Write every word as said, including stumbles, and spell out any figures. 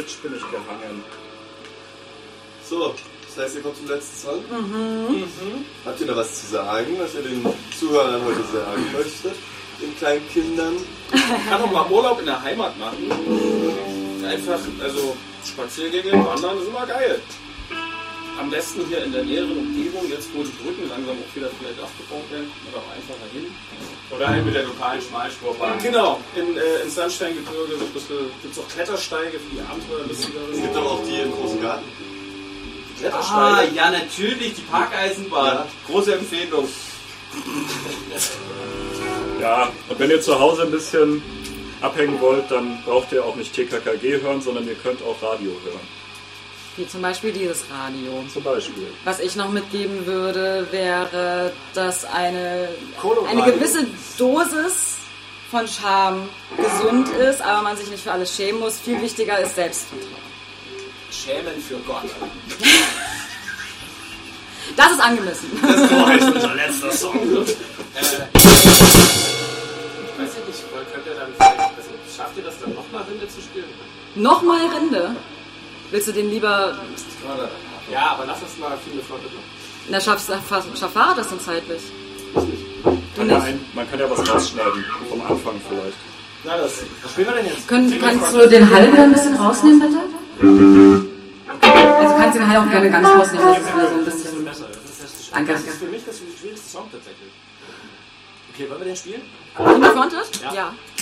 Switch bin ich gehangen. So, das heißt, ihr kommt zum letzten Song. Mhm. Mhm. Habt ihr noch was zu sagen, was ihr den Zuhörern heute sagen möchtet? Den kleinen Kindern? Ich kann doch mal Urlaub in der Heimat machen. Einfach, also Spaziergänge, Wandern ist immer geil. Am besten hier in der näheren Umgebung, jetzt wo die Brücken langsam auch wieder vielleicht aufgebaut werden, oder auch einfacher hin. Oder halt mit der lokalen Schmalspurbahn. Genau, in, äh, in Sandsteingebirge gibt es auch Klettersteige für die Abenteuerlustigen. Es gibt aber auch die im großen Garten. Ah, ja, natürlich, die Parkeisenbahn. Ja. Große Empfehlung. Ja, und wenn ihr zu Hause ein bisschen abhängen wollt, dann braucht ihr auch nicht T K K G hören, sondern ihr könnt auch Radio hören. Wie zum Beispiel dieses Radio. Zum Beispiel. Was ich noch mitgeben würde, wäre, dass eine, Colo-Radio. eine gewisse Dosis von Charme gesund ist, aber man sich nicht für alles schämen muss. Viel wichtiger ist Selbstvertrauen. Schämen für Gott. Das ist angemessen. Das war jetzt unser letzter Song. äh, ich weiß ja nicht, könnt ihr dann vielleicht, also schafft ihr das dann nochmal Rinde zu spielen? Nochmal Rinde? Willst du den lieber... Ja, aber lass uns mal viele Flotte machen. Na, schaffst schaff Fahrrad das denn zeitlich? Kann ja ein, man kann ja was rausschneiden, vom Anfang vielleicht. Na, das, was spielen wir denn jetzt? Können, kannst du den Hall wieder ein bisschen rausnehmen, bitte? Also kannst du den Hall auch gerne ganz rausnehmen, das ist wieder so ein bisschen... Danke. Das ist für mich das schwierigste Song tatsächlich. Okay, wollen wir den spielen? Unbefrontet? Ja. Ja.